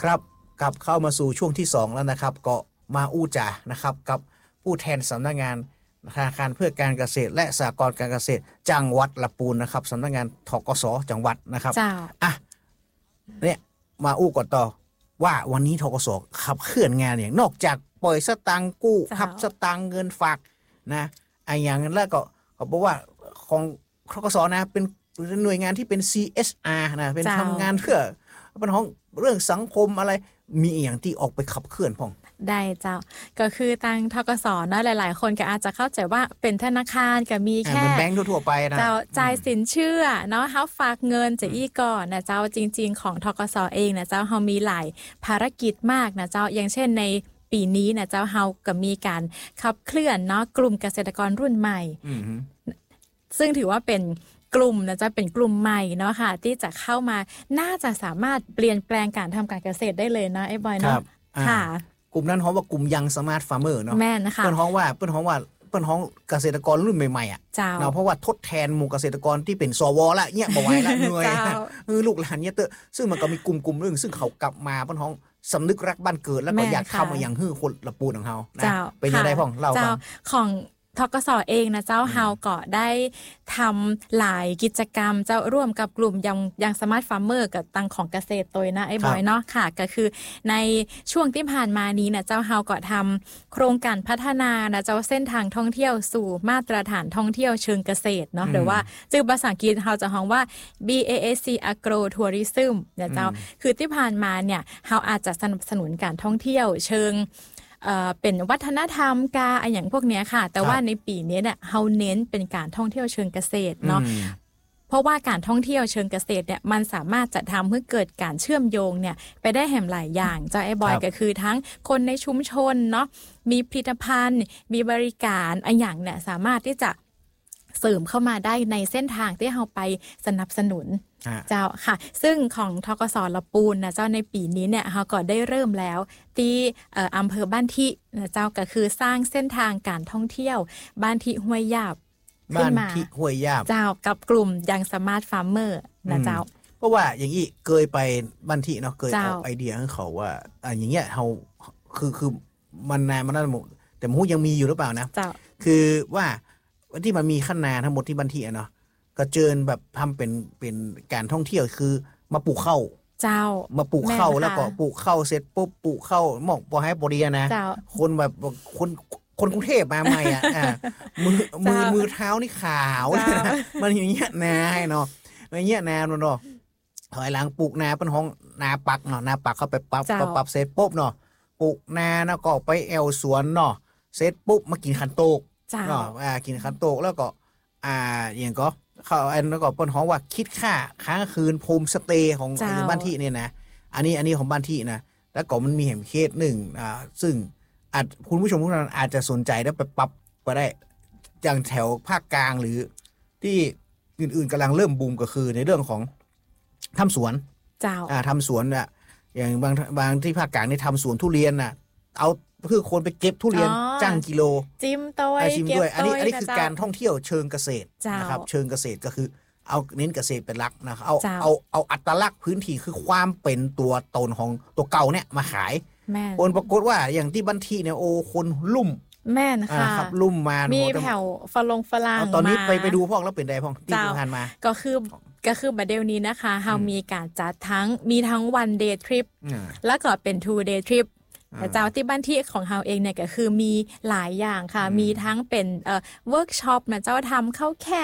ครับกลับเข้ามาสู่ช่วงที่2แล้วนะครับก็มาอู้จ่านะครับกับผู้แทนสำนักงานธนาคารเพื่อการเกษตรและสหกรณ์การเกษตรจังหวัดลำพูนนะครับสำนักงานธกส.จังหวัดนะครับอ่ะเนี่ยมาอู้ก่อนต่อว่าวันนี้ธกส.ขับเคลื่อนงานอย่างนอกจากปล่อยสตังค์กู้ขับสตังค์เงินฝากนะไอ้อย่างนั้นแล้วก็เขาบอกว่าของธกส.นะเป็นหน่วยงานที่เป็น CSR นะเป็นทำงานเพื่อเป็นของเรื่องสังคมอะไรมีอย่างที่ออกไปขับเคลื่อนพ่องได้เจ้าก็คือทางธกส.นะหลายๆคนก็อาจจะเข้าใจว่าเป็นธนาคารก็มีแค่แบงก์ทั่วไปนะเจ้าจ่ายสินเชื่อเนาะเฮาฝากเงินจะอีก่อนนะเจ้าจริงๆของธกส.เองนะเจ้าเฮามีหลายภารกิจมากนะเจ้าอย่างเช่นในปีนี้นะเจ้าเฮาก็มีการขับเคลื่อนเนาะกลุ่มเกษตรกรรุ่นใหม่ซึ่งถือว่าเป็นกลุ่มนะจะเป็นกลุ่มใหม่เนาะค่ะที่จะเข้ามาน่าจะสามารถเปลี่ยนแปลงการทำการเกษตรได้เลยนะไอ้บอยเนาะค่ะกลุ่มนั้นฮ้องว่ากลุ่มยังสมาร์ทฟาร์มเมอร์เนาะแม่นนะคะเปิ้นฮ้องว่าเกษตรกรรุ่นใหม่ๆอ่ะเนาะเพราะว่าทดแทนหมู่เกษตรกรที่เป็นสวละเนี่ยบ่ไหวละเหนื่อยลูกหลานเนี่ยเตอะซึ่งมันก็มีกลุ่มนึงซึ่งเขากลับมาเปิ้นฮ้องสำนึกรักบ้านเกิดแล้วก็อยากทำอย่างฮื้อคนละปูนของเฮานะเป็นยังไงพ่องเล่าก่อนของธกส.เองนะเจ้าเฮาก็ได้ทำหลายกิจกรรมเจ้าร่วมกับกลุ่มยังสมาร์ทฟาร์มเมอร์กับตังของเกษตรตัวนะไอ้บอยเนาะค่ะก็คือในช่วงที่ผ่านมานี้นะเจ้าเฮาก็ทำโครงการพัฒนานะเจ้าเส้นทางท่องเที่ยวสู่มาตรฐานท่องเที่ยวเชิงเกษตรเนาะหรือว่าชื่อภาษาอังกฤษเฮาจะฮ้องว่า BASC Agro Tourism นะเจ้าคือที่ผ่านมาเนี่ยเฮาอาจจะสนับสนุนการท่องเที่ยวเชิงเป็นวัฒนธรรมอย่างพวกนี้ค่ะแต่ว่าในปีนี้เนี่ยเฮาเน้นเป็นการท่องเที่ยวเชิงเกษตรเนาะเพราะว่าการท่องเที่ยวเชิงเกษตรเนี่ยมันสามารถจะทำให้เกิดการเชื่อมโยงเนี่ยไปได้แห่งหลายอย่างเจ้าไอ้บอยก็คือทั้งคนในชุมชนเนาะมีผลิตภัณฑ์มีบริการอย่างเนี่ยสามารถที่จะเสริมเข้ามาได้ในเส้นทางที่เฮาไปสนับสนุนเจ้าค่ะซึ่งของธกส.ลำพูนนะเจ้าในปีนี้เนี่ยเฮาก็ได้เริ่มแล้วที่อำเภอบ้านทินะเจ้าก็คือสร้างเส้นทางการท่องเที่ยวบ้านทิห้วยยาบบ้านทิห้วยยาบเจ้ากับกลุ่มยังสมาร์ทฟาร์มเมอร์นะเจ้าเพราะว่าอย่างนี้เคยไปบ้านทิเนาะเคยเอาไอเดียให้เขาว่าอย่างเงี้ยเฮาคือมันนานมันนั่นแต่มูยังมีอยู่หรือเปล่านะคือว่าที่มันมีขั้นนาทั้งหมดที่บ้านที่เนาะก็เจิญแบบทำเป็นการท่องเที่ยวคือมาปลูกข้าวเจ้ามาปลูกข้าวแล้วก็ปลูกข้าวเสร็จปุ๊บปลูกข้าวหมอกบ่ให้บ่ดีนะคนแบบคนกรุงเทพมาใหม่อ่ะมือเท้านี่ขาวนะมันอย่างเงี้ยนาให้เนาะอย่างเงี้ยนาเนาะถอยหลังปลูกนาเป็นห้องนาปักเนาะนาปักเข้าไปปรับเสร็จปุ๊บเนาะปลูกนาแล้วก็ไปแอวสวนเนาะเสร็จปุ๊บมากินขันโตกเนาะกินขันโตกแล้วก็อย่างก็เขาแล้วก็เปิ้นฮ้องว่าคิดค่าค้างคืนโฮมสเตย์ของบ้านที่เนี่ยนะอันนี้ของบ้านที่นะแล้วก็มันมีแห่งเคสหนึ่งซึ่งคุณผู้ชมทุกท่านอาจจะสนใจแล้วไปปรับก็ได้อย่างแถวภาคกลางหรือที่อื่นๆกำลังเริ่มบูมก็คือในเรื่องของทำสวนทำสวนอ่ะอย่างบางที่ภาคกลางนี่ทำสวนทุเรียนน่ะเอาคือคนไปเก็บทุเรียนจ้างกิโลจิ้มตัวชิมด้วยอันนี้คือการท่องเที่ยวเชิงเกษตรนะครับเชิงเกษตรก็คือเอาเน้นเกษตรเป็นหลักนะครับเอาอัตลักษณ์พื้นที่คือความเป็นตัวตนของตัวเก่าเนี่ยมาขายผลปรากฏว่าอย่างที่บันทีเนี่ยโอ้คนลุ่มแม่นค่ะครับลุ่มมามีแถวฝรั่งตอนนี้ไปดูพวกแล้วเป็นได้พองที่ผ่านมาก็คือบัดเดี๋ยวนี้นะคะเฮามีการจัดมีทั้ง one day trip แล้วก็เป็น two day tripแต่เจ้าที่บ้านที่ของเฮาเองเนี่ยก็คือมีหลายอย่างค่ะมีทั้งเป็นเวิร์กช็อปนะเจ้าทำข้าวแค่